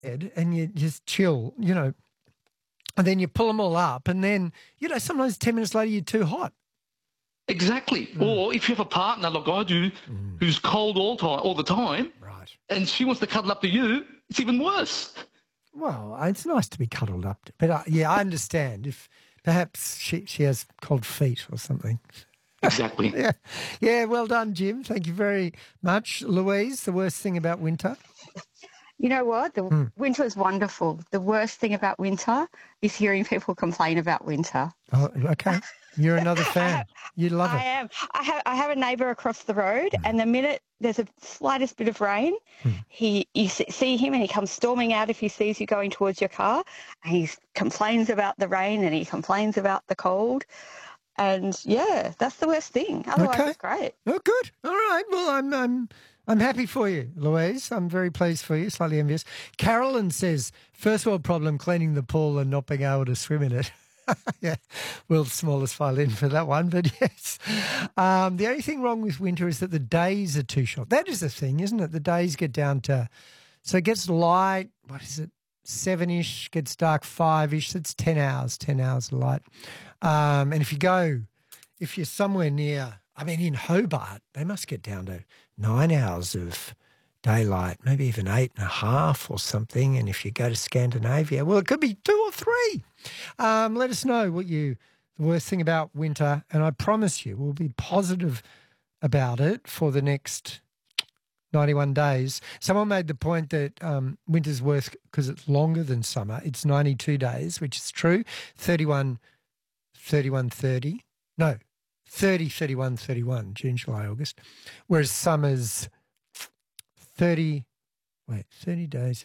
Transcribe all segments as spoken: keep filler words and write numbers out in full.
bed and you just chill, you know, and then you pull them all up and then, you know, sometimes ten minutes later you're too hot. Exactly. Mm. Or if you have a partner like I do mm. who's cold all time, all the time, right, and she wants to cuddle up to you, it's even worse. Well, it's nice to be cuddled up to, but uh, yeah, I understand if perhaps she, she has cold feet or something. Exactly. yeah. Yeah, well done, Jim. Thank you very much. Louise, the worst thing about winter? You know what? The mm. winter is wonderful. The worst thing about winter is hearing people complain about winter. Oh, okay. You're another fan. You love I it. I am. I have I have a neighbour across the road, mm. and the minute there's a slightest bit of rain, mm. he you see him and he comes storming out if he sees you going towards your car, and he complains about the rain and he complains about the cold. And yeah, that's the worst thing. Otherwise, okay. It's great. Oh, good. All right. Well, I'm I'm I'm happy for you, Louise. I'm very pleased for you. Slightly envious. Carolyn says, first world problem: cleaning the pool and not being able to swim in it. yeah, world's smallest violin for that one. But yes, um, the only thing wrong with winter is that the days are too short. That is the thing, isn't it? The days get down to, so it gets light. What is it? Seven-ish, gets dark five-ish. So it's ten hours. Ten hours of light. Um, and if you go, if you're somewhere near, I mean, in Hobart, they must get down to nine hours of daylight, maybe even eight and a half or something. And if you go to Scandinavia, well, it could be two or three. Um, let us know what you, the worst thing about winter, and I promise you we'll be positive about it for the next ninety-one days. Someone made the point that um, winter's worse because it's longer than summer. It's ninety-two days, which is true. thirty-one, thirty-one, thirty. No, thirty, thirty-one, thirty-one, June, July, August. Whereas summer's thirty, wait, thirty days,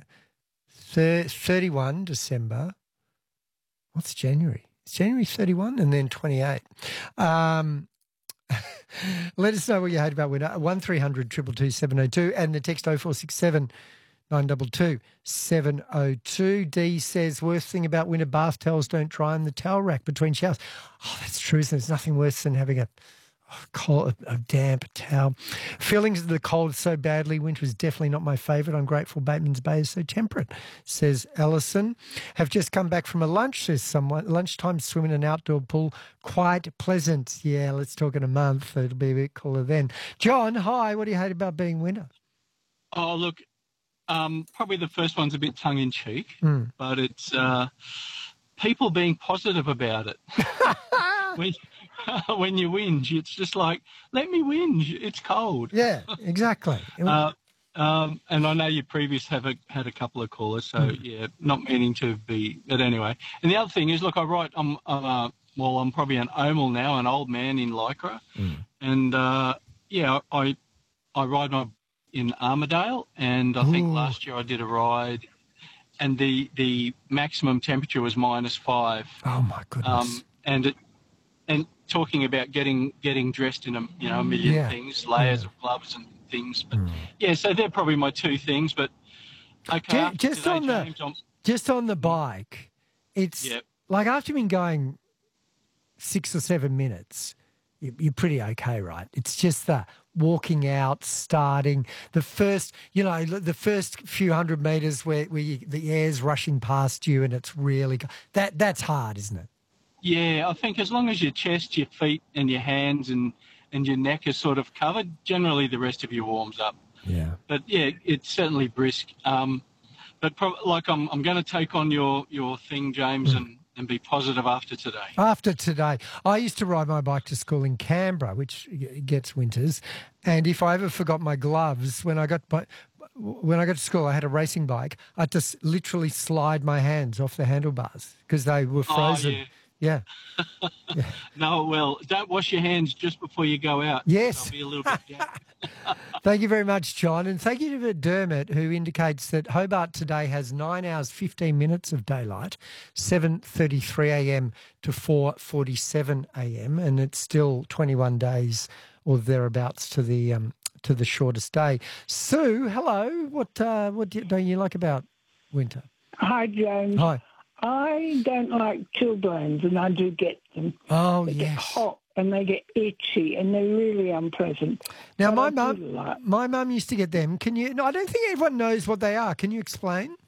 thirty-one December. What's January? It's January thirty-one and then twenty-eight. Um, let us know what you hate about winter. one three hundred two two two seven oh two and the text oh four six seven nine two two seven oh two. D says, worst thing about winter, bath towels don't dry in the towel rack between showers. Oh, that's true. There's nothing worse than having a cold, a damp towel. Feelings of the cold so badly. Winter is definitely not my favourite. I'm grateful Bateman's Bay is so temperate, says Ellison. Have just come back from a lunch, says someone. Lunchtime swim in an outdoor pool, quite pleasant. Yeah, let's talk in a month. It'll be a bit cooler then. John, hi. What do you hate about being winter? Oh, look, um, probably the first one's a bit tongue-in-cheek, mm. but it's uh, people being positive about it. when, when you whinge, it's just like, let me whinge. It's cold. Yeah, exactly. uh, um, and I know you previous have a, had a couple of callers, so mm. yeah, not meaning to be, but anyway. And the other thing is, look, I write, I'm, uh, well, I'm probably an omal now, an old man in Lycra, mm. and uh, yeah, I I ride my in Armidale, and I think Ooh. last year I did a ride, and the the maximum temperature was minus five. Oh my goodness! Um, and it, and talking about getting getting dressed in a you know a million yeah. things, layers yeah. of gloves and things. But mm. yeah, so they're probably my two things. But okay, just, just today, on the James, I'm, just on the bike, it's yep. like after you've been going six or seven minutes, you're pretty okay, right? It's just the walking out, starting, the first, you know, the first few hundred metres where, where you, the air's rushing past you and it's really, that that's hard, isn't it? Yeah, I think as long as your chest, your feet and your hands and, and your neck is sort of covered, generally the rest of you warms up. Yeah. But yeah, it's certainly brisk. Um, but pro- like I'm, I'm going to take on your, your thing, James, mm. and and be positive after today. After today. I used to ride my bike to school in Canberra, which gets winters, and if I ever forgot my gloves, when I got my, when I got to school, I had a racing bike. I had to s- literally slide my hands off the handlebars because they were frozen. Oh, yeah. Yeah. yeah. No, well, don't wash your hands just before you go out. Yes. They'll be a little bit damp. Thank you very much, John. And thank you to Dermot, who indicates that Hobart today has nine hours, fifteen minutes of daylight, seven thirty-three a.m. to four forty-seven a.m. And it's still twenty-one days or thereabouts to the um, to the shortest day. Sue, hello. What, uh, what do you, don't you like about winter? Hi, James. Hi. I don't like chilblains, and I do get them. Oh, they yes. Get hot and they get itchy, and they're really unpleasant. Now, but my mum, like... my mum used to get them. Can you? No, I don't think everyone knows what they are. Can you explain?